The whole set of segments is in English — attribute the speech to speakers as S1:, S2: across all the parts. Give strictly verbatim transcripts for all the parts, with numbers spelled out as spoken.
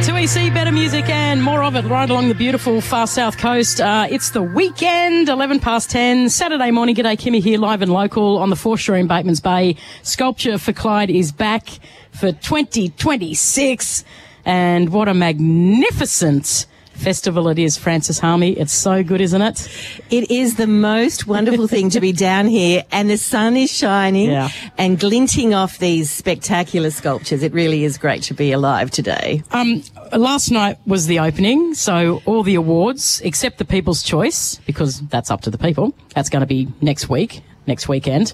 S1: two E C, better music and more of it right along the beautiful far south coast. Uh, it's the weekend, eleven past ten, Saturday morning. G'day, Kimmy here, live and local on the foreshore in Batemans Bay. Sculpture for Clyde is back for twenty twenty-six. And what a magnificent festival it is, Frances Harmy. It's so good, isn't it?
S2: It is the most wonderful thing to be down here, and the sun is shining
S1: yeah.
S2: and glinting off these spectacular sculptures. It really is great to be alive today.
S1: Um, last night was the opening, so all the awards, except the People's Choice, because that's up to the people. That's going to be next week, next weekend.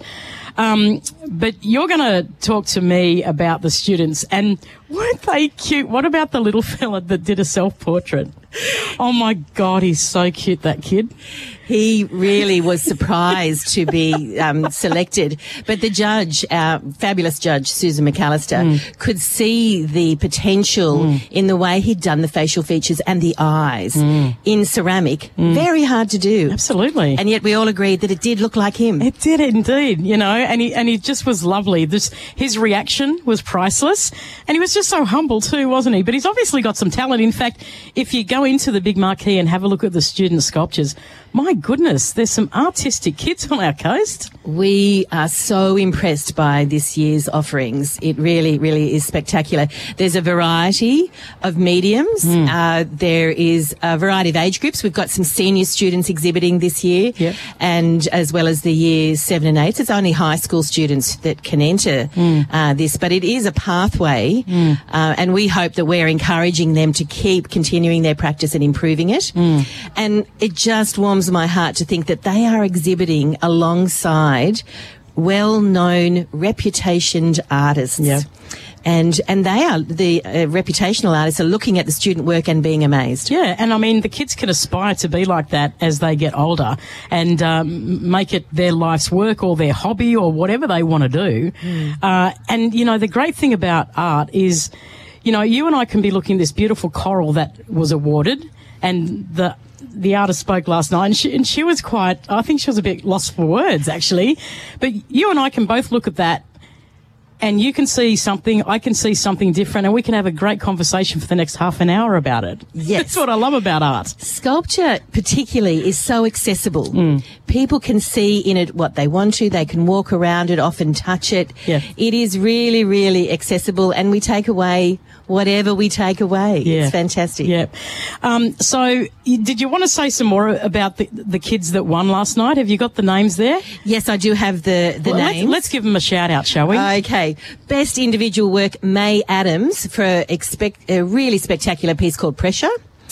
S1: Um, but you're going to talk to me about the students, and weren't they cute? What about the little fella that did a self-portrait? Oh, my God, he's so cute, that kid.
S2: He really was surprised to be um, selected. But the judge, our fabulous judge, Susan McAllister, mm. could see the potential mm. in the way he'd done the facial features and the eyes mm. in ceramic. Mm. Very hard to do.
S1: Absolutely.
S2: And yet we all agreed that it did look like him.
S1: It did indeed, you know, and he, and he just was lovely. This, his reaction was priceless. And he was just so humble too, wasn't he? But he's obviously got some talent. In fact, if you go into the big marquee and have a look at the student sculptures, my goodness, there's some artistic kids on our coast.
S2: We are so impressed by this year's offerings. It really, really is spectacular. There's a variety of mediums. Mm. Uh, there is a variety of age groups. We've got some senior students exhibiting this year,
S1: yep.
S2: and as well as the years seven and eight. It's only high school students that can enter mm. uh, this, but it is a pathway, mm. uh, and we hope that we're encouraging them to keep continuing their practice and improving it. Mm. And it just warms my heart to think that they are exhibiting alongside well-known, reputationed artists.
S1: Yeah.
S2: And and they are, the uh, reputational artists are looking at the student work and being amazed.
S1: Yeah, and I mean, the kids can aspire to be like that as they get older and um, make it their life's work or their hobby or whatever they want to do. Mm. Uh, and, you know, the great thing about art is, you know, you and I can be looking at this beautiful coral that was awarded, and the the artist spoke last night, and she, and she was quite, I think she was a bit lost for words, actually. But you and I can both look at that, and you can see something, I can see something different, and we can have a great conversation for the next half an hour about it.
S2: Yes.
S1: That's what I love about art.
S2: Sculpture particularly is so accessible. Mm. People can see in it what they want to. They can walk around it, often touch it.
S1: Yeah.
S2: It is really, really accessible, and we take away whatever we take away.
S1: Yeah.
S2: It's fantastic.
S1: Yeah. Um, so you, did you want to say some more about the, the kids that won last night? Have you got the names there?
S2: Yes, I do have the, the
S1: well,
S2: names.
S1: Let's, let's give them a shout out, shall we?
S2: Okay. Best individual work, May Adams, for a, expect, a really spectacular piece called Pressure.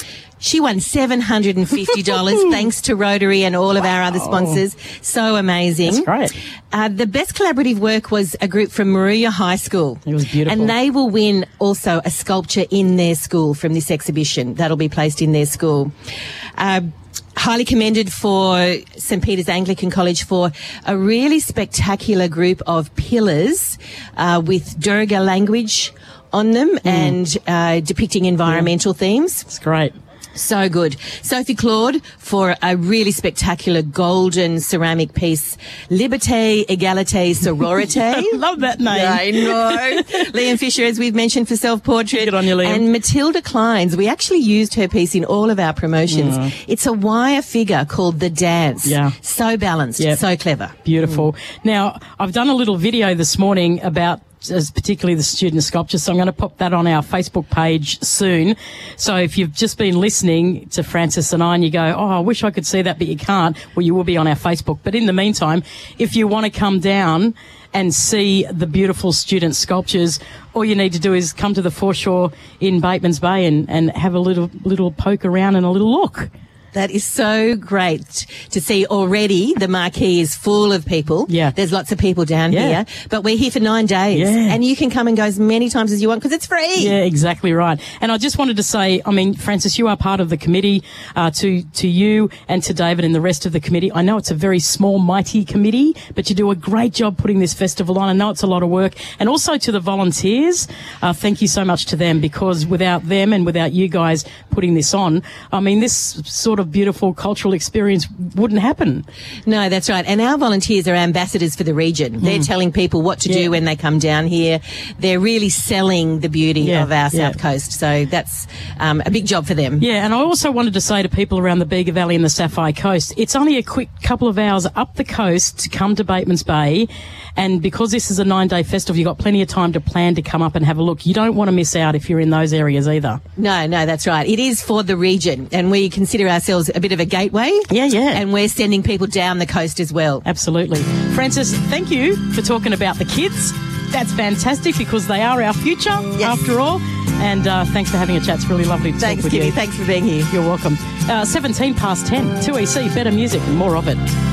S2: She won seven hundred fifty dollars thanks to Rotary and all of wow. our other sponsors. So amazing.
S1: That's great.
S2: Uh, the best collaborative work was a group from Moruya High School.
S1: It was beautiful.
S2: And they will win also a sculpture in their school from this exhibition. That'll be placed in their school. Uh, highly commended for St Peter's Anglican College for a really spectacular group of pillars uh, with Durga language on them mm. and uh, depicting environmental yeah. themes.
S1: It's great.
S2: So good. Sophie Claude for a really spectacular golden ceramic piece, Liberté, Égalité, Sororité.
S1: Love that name.
S2: Yeah, I know. Liam Fisher, as we've mentioned, for self-portrait.
S1: Good on you, Liam.
S2: And Matilda Kleins. We actually used her piece in all of our promotions. Mm. It's a wire figure called The Dance.
S1: Yeah.
S2: So balanced, yep. so clever.
S1: Beautiful. Mm. Now, I've done a little video this morning about as particularly the student sculpture. So I'm going to pop that on our Facebook page soon. So if you've just been listening to Frances and I and you go, oh, I wish I could see that, but you can't, well, you will be on our Facebook. But in the meantime, if you want to come down and see the beautiful student sculptures, all you need to do is come to the foreshore in Batemans Bay and, and have a little, little poke around and a little look.
S2: That is so great to see already. The marquee is full of people.
S1: Yeah.
S2: There's lots of people down
S1: yeah.
S2: here. But we're here for nine days.
S1: Yeah.
S2: And you can come and go as many times as you want because it's free.
S1: Yeah, exactly right. And I just wanted to say, I mean, Frances, you are part of the committee. Uh, to, to you and to David and the rest of the committee. I know it's a very small, mighty committee, but you do a great job putting this festival on. I know it's a lot of work. And also to the volunteers, uh, thank you so much to them, because without them and without you guys putting putting this on, I mean, this sort of beautiful cultural experience wouldn't happen.
S2: No, that's right. And our volunteers are ambassadors for the region. Mm. They're telling people what to yeah. do when they come down here. They're really selling the beauty yeah. of our yeah. South Coast. So that's um, a big job for them.
S1: Yeah, and I also wanted to say to people around the Bega Valley and the Sapphire Coast, it's only a quick couple of hours up the coast to come to Batemans Bay. And because this is a nine-day festival, you've got plenty of time to plan to come up and have a look. You don't want to miss out if you're in those areas either.
S2: No, no, that's right. It is for the region, and we consider ourselves a bit of a gateway.
S1: Yeah, yeah.
S2: And we're sending people down the coast as well.
S1: Absolutely. Frances, thank you for talking about the kids. That's fantastic because they are our future, yes. after all. And uh, thanks for having a chat. It's really lovely to
S2: thanks,
S1: talk with
S2: Kitty.
S1: you.
S2: Thanks for being here.
S1: You're welcome. Uh, seventeen past ten, two E C, better music and more of it.